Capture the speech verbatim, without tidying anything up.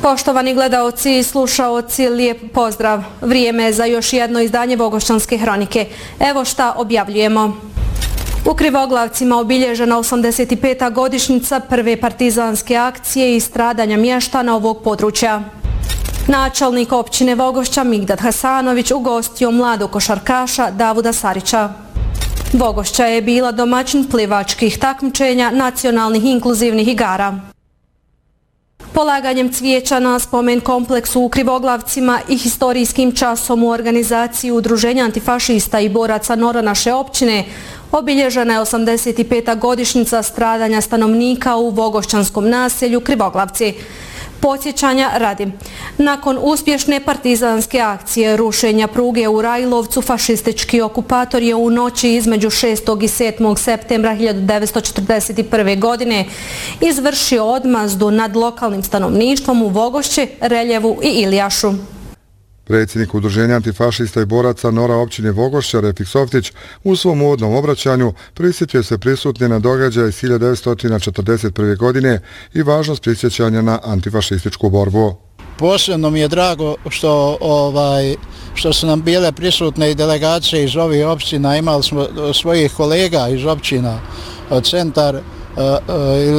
Poštovani gledaoci i slušaoci, lijep pozdrav. Vrijeme je za još jedno izdanje Vogošćanske hronike. Evo šta objavljujemo. U Krivoglavcima obilježena osamdeset peta godišnjica prve partizanske akcije i stradanja mještana ovog područja. Načelnik općine Vogošća Migdad Hasanović ugostio mladog košarkaša Davuda Sarića. Vogošća je bila domaćin plivačkih takmičenja nacionalnih inkluzivnih igara. Polaganjem cvijeća na spomen kompleksu u Krivoglavcima i historijskim časom u organizaciji Udruženja antifašista i boraca Nora naše općine obilježena je osamdeset peta godišnjica stradanja stanovnika u Vogošćanskom naselju Krivoglavci. Podsjećanja radi. Nakon uspješne partizanske akcije rušenja pruge u Rajlovcu, fašistički okupator je u noći između šestog i sedmog septembra hiljadu devetsto četrdeset prve. godine izvršio odmazdu nad lokalnim stanovništvom u Vogošći, Reljevu i Ilijašu. Predsjednik Udruženja antifašista i boraca Nora općine Vogošća Refik Softić u svom uvodnom obraćanju prisjetio se prisutne na događaje iz hiljadu devetsto četrdeset prve. godine i važnost prisjećanja na antifašističku borbu. Posebno mi je drago što, ovaj, što su nam bile prisutne i delegacije iz ovih općina. Imali smo svojih kolega iz općina, centar